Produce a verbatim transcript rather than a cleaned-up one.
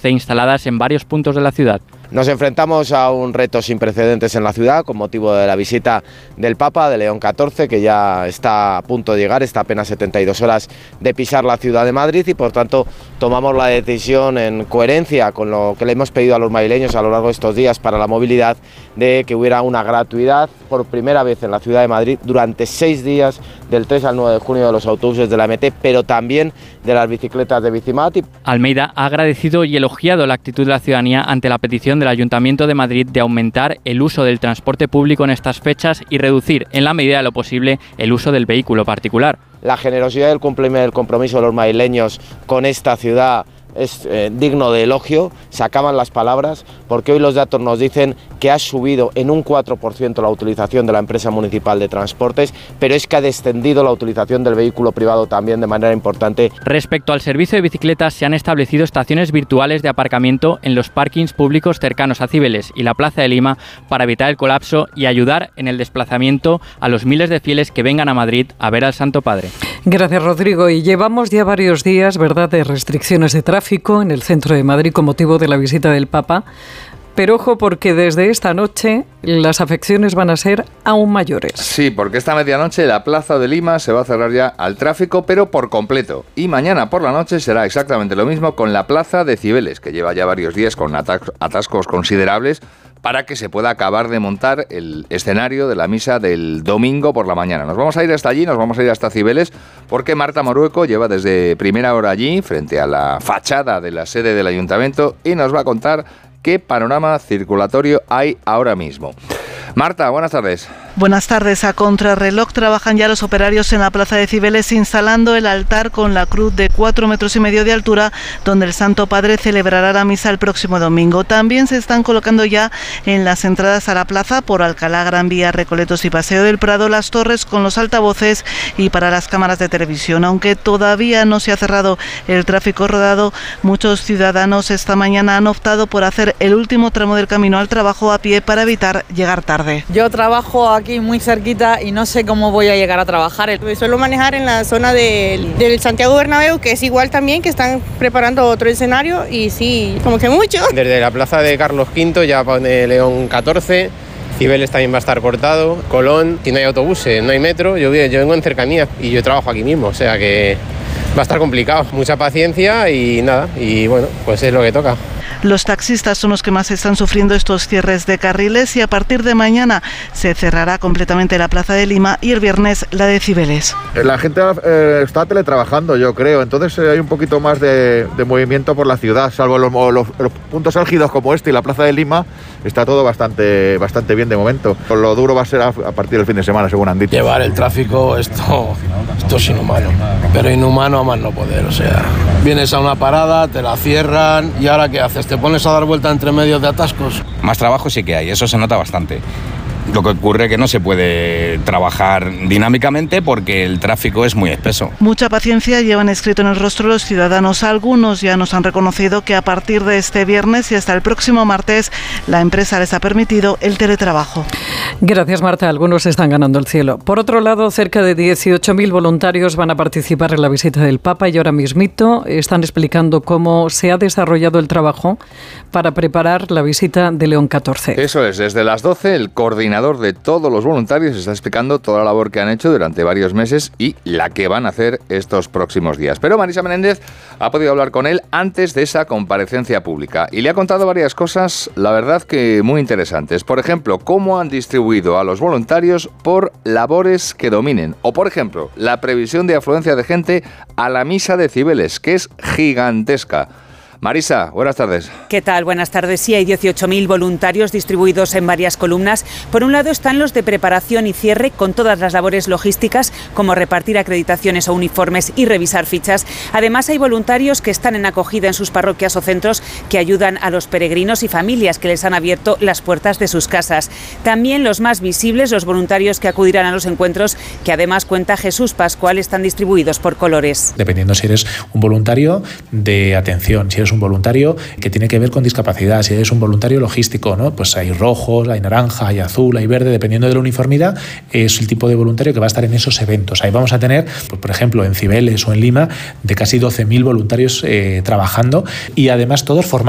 catorce instaladas en varios puntos de la ciudad. Nos enfrentamos a un reto sin precedentes en la ciudad con motivo de la visita del Papa, de León catorce, que ya está a punto de llegar, está a apenas setenta y dos horas de pisar la ciudad de Madrid y por tanto tomamos la decisión en coherencia con lo que le hemos pedido a los madrileños a lo largo de estos días para la movilidad, de que hubiera una gratuidad por primera vez en la ciudad de Madrid durante seis días, del tres al nueve de junio, de los autobuses de la M T, pero también de las bicicletas de Bicimat. Almeida ha agradecido y elogiado la actitud de la ciudadanía ante la petición del Ayuntamiento de Madrid de aumentar el uso del transporte público en estas fechas y reducir, en la medida de lo posible, el uso del vehículo particular. La generosidad y el compromiso de los madrileños con esta ciudad es eh, digno de elogio, se acaban las palabras, porque hoy los datos nos dicen que ha subido en un cuatro por ciento la utilización de la empresa municipal de transportes, pero es que ha descendido la utilización del vehículo privado también de manera importante. Respecto al servicio de bicicletas, se han establecido estaciones virtuales de aparcamiento en los parkings públicos cercanos a Cibeles y la Plaza de Lima para evitar el colapso y ayudar en el desplazamiento a los miles de fieles que vengan a Madrid a ver al Santo Padre. Gracias, Rodrigo. Y llevamos ya varios días, ¿verdad?, de restricciones de tráfico en el centro de Madrid con motivo de la visita del Papa. Pero ojo, porque desde esta noche las afecciones van a ser aún mayores. Sí, porque esta medianoche la Plaza de Lima se va a cerrar ya al tráfico, pero por completo. Y mañana por la noche será exactamente lo mismo con la Plaza de Cibeles, que lleva ya varios días con atas- atascos considerables, para que se pueda acabar de montar el escenario de la misa del domingo por la mañana. Nos vamos a ir hasta allí, nos vamos a ir hasta Cibeles, porque Marta Morueco lleva desde primera hora allí, frente a la fachada de la sede del ayuntamiento, y nos va a contar qué panorama circulatorio hay ahora mismo. Marta, buenas tardes. Buenas tardes. A contrarreloj trabajan ya los operarios en la Plaza de Cibeles instalando el altar con la cruz de cuatro metros y medio de altura donde el Santo Padre celebrará la misa el próximo domingo. También se están colocando ya en las entradas a la plaza por Alcalá, Gran Vía, Recoletos y Paseo del Prado las torres con los altavoces y para las cámaras de televisión. Aunque todavía no se ha cerrado el tráfico rodado, muchos ciudadanos esta mañana han optado por hacer el último tramo del camino al trabajo a pie para evitar llegar tarde. Yo trabajo aquí muy cerquita y no sé cómo voy a llegar a trabajar. Me suelo manejar en la zona del, del Santiago Bernabéu, que es igual también, que están preparando otro escenario y sí, como que mucho. Desde la plaza de Carlos quinto ya pone León catorce, Cibeles también va a estar cortado, Colón, si no hay autobuses, no hay metro, yo, yo vengo en cercanía y yo trabajo aquí mismo, o sea que va a estar complicado. Mucha paciencia y nada, y bueno, pues es lo que toca. Los taxistas son los que más están sufriendo estos cierres de carriles y a partir de mañana se cerrará completamente la Plaza de Lima y el viernes la de Cibeles. La gente eh, está teletrabajando, yo creo, entonces eh, hay un poquito más de, de movimiento por la ciudad, salvo los, los, los puntos álgidos como este y la Plaza de Lima, está todo bastante, bastante bien de momento. Lo duro va a ser a, a partir del fin de semana, según han dicho. Llevar el tráfico, esto, esto es inhumano, pero inhumano a más no poder, o sea, vienes a una parada, te la cierran y ahora ¿qué haces? ¿Te pones a dar vuelta entre medios de atascos? Más trabajo sí que hay, eso se nota bastante. Lo que ocurre es que no se puede trabajar dinámicamente porque el tráfico es muy espeso. Mucha paciencia llevan escrito en el rostro los ciudadanos. Algunos ya nos han reconocido que a partir de este viernes y hasta el próximo martes la empresa les ha permitido el teletrabajo. Gracias, Marta. Algunos están ganando el cielo. Por otro lado, cerca de dieciocho mil voluntarios van a participar en la visita del Papa y ahora mismito están explicando cómo se ha desarrollado el trabajo para preparar la visita de León catorce. Eso es, desde las doce el coordinador de todos los voluntarios está explicando toda la labor que han hecho durante varios meses y la que van a hacer estos próximos días. Pero Marisa Menéndez ha podido hablar con él antes de esa comparecencia pública y le ha contado varias cosas, la verdad que muy interesantes. Por ejemplo, cómo han distribuido a los voluntarios por labores que dominen. O, por ejemplo, la previsión de afluencia de gente a la misa de Cibeles, que es gigantesca. Marisa, buenas tardes. ¿Qué tal? Buenas tardes. Sí, hay dieciocho mil voluntarios distribuidos en varias columnas. Por un lado están los de preparación y cierre con todas las labores logísticas, como repartir acreditaciones o uniformes y revisar fichas. Además, hay voluntarios que están en acogida en sus parroquias o centros que ayudan a los peregrinos y familias que les han abierto las puertas de sus casas. También los más visibles, los voluntarios que acudirán a los encuentros, que además cuenta Jesús Pascual, están distribuidos por colores. Dependiendo si eres un voluntario de atención, si eres un voluntario que tiene que ver con discapacidad, si eres un voluntario logístico, ¿no? Pues hay rojos, hay naranja, hay azul, hay verde, dependiendo de la uniformidad, es el tipo de voluntario que va a estar en esos eventos. Ahí vamos a tener, pues, por ejemplo, en Cibeles o en Lima, de casi doce mil voluntarios eh, trabajando y además todos formados